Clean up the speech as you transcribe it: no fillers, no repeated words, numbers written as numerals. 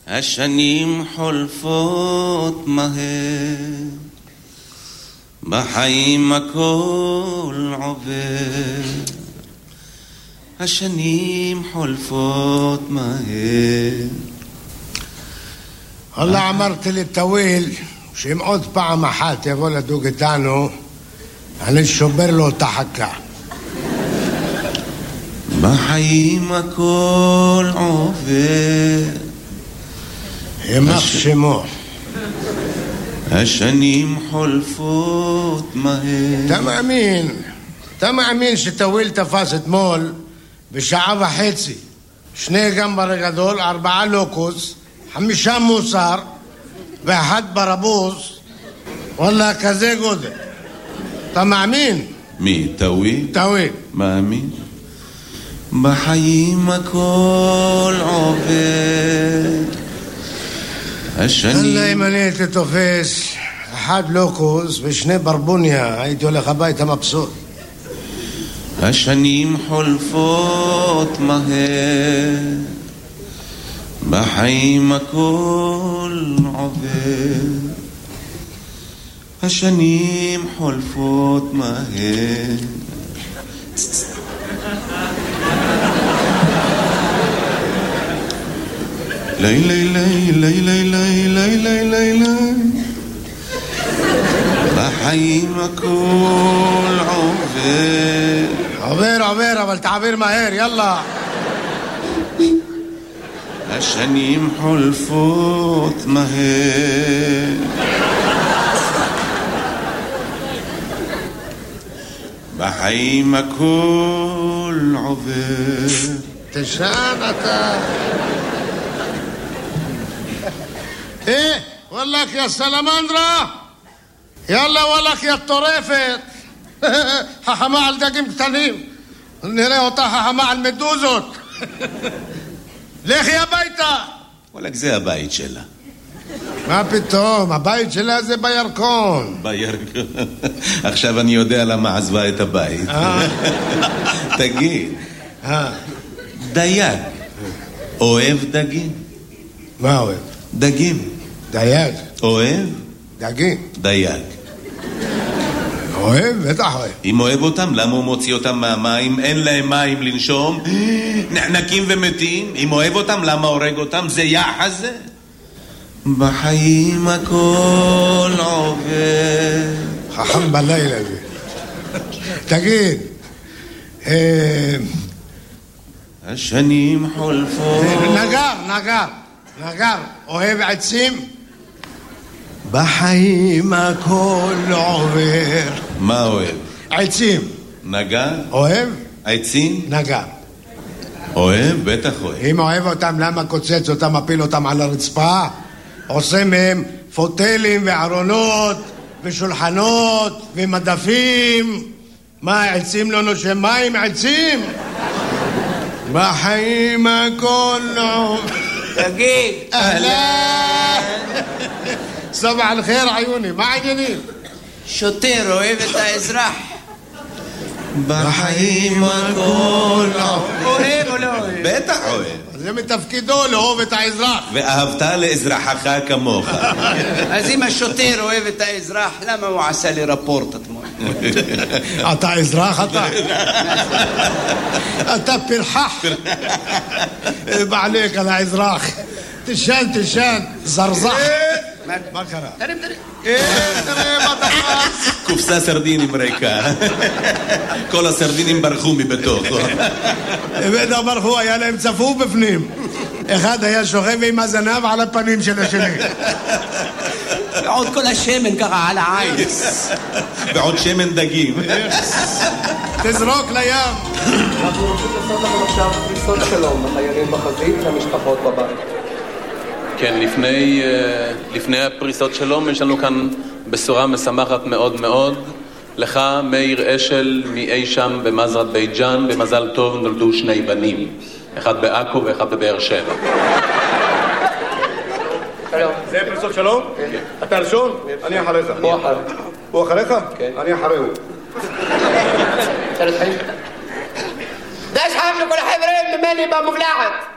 השנים חולפות מהר, בחיים הכל עובר. השנים חולפות מהר. والله אמרתי לטוויל שאם עוד פעם אחת יבוא לדוג איתנו אני שובר לו את החכה. בחיים הכל עובר, ימח שמו. השנים חולפות מהר. אתה מאמין שטוויל תפס אתמול בשעה וחצי 2 גמבר גדול, 4 לוקוס, 5 מוסר ו1 ברבוז? וואלה, כזה גודל. אתה מאמין? מי? טוויל? טוויל. מאמין. בחיים הכל עובר. אללה, אם אני הייתי תופס 1 לוקוס ו2 ברבוניה הייתי הולך הביתה מבסוט. השנים חולפות מהר, בחיים הכל עובר. השנים חולפות מהר. לילי לילי לילי לילי לילי, בחיים הכל עובר. עובר, אבל תעביר מהר, יאללה. השנים חולפות מהר, בחיים הכל עובר. תשן אתה. וואלק יא סלמנדרה, יאללה וואלק יא טורפת. חכמה על דגים קטנים, נראה אותה חכמה על מדוזות. לכי הביתה. וואלק, זה הבית שלה. מה פתאום, הבית שלה זה בירקון. בירקון. עכשיו אני יודע למה עזבה את הבית. תגיד, דייג אוהב דגים? מה אוהב? דגים. דייג. אוהב? דגים. דייג. אוהב? בטח אוהב. אם אוהב אותם, למה הוא מוציא אותם מהמים? אין להם מים לנשום, נחנקים ומתים. אם אוהב אותם, למה הורג אותם? זה יחס זה. בחיים הכל עובר. חכם בלילה זה. תגיד, השנים חולפות. נגר, אוהב עצים? בחיים הכל עובר. מה אוהב? עצים. נגר? אוהב? עצים? נגר. אוהב? בטח אוהב. אם אוהב אותם, למה קוצץ אותם, מפיל אותם על הרצפה? עושה מהם פוטלים וארונות ושולחנות ומדפים. מה, עצים לא נושם מים? עצים? בחיים הכל עובר. תגיד. אהלן. סבח אל-חיר עיוני, מה העניינים? שוטר אוהב את האזרח. בחיים הכל אוהב או לא אוהב? בטח אוהב. זה מתפקידו לאהוב את האזרח. ואהבת לאזרחך כמוך. אז אם השוטר אוהב את האזרח, למה הוא עשה לי רפורט אתמול? אתה אזרח אתה? אתה פרחח. בעליך על האזרח. תשן, זרזח. מה קרה? תרים. תראה מה תפס. קופסה סרדינים ריקה. כל הסרדינים ברחו מבתוכו. בטח ברחו, היה להם צפוף בפנים. אחד היה שוכב עם הזנב על הפנים של השני. ועוד כל השמן ככה על העין. ועוד שמן דגים. תזרוק לים. אנחנו רוצים לעשות לכם עכשיו פריסות שלום לחיילים בחזית למשפחות בבית. כן, לפני הפריסות שלום יש לנו כאן בשורה משמחת מאוד מאוד. לך, מאיר אשל, מאי שם במזרת בית ג'אן, במזל טוב נולדו 2 בנים. אחד בעכו ואחד בבאר שבע. שלום. זה פריסות שלום? כן. אתה ראשון? אני אחריך. הוא אחריך? כן. אני אחריהו. דש חם לכל החברים ממני במובלעת.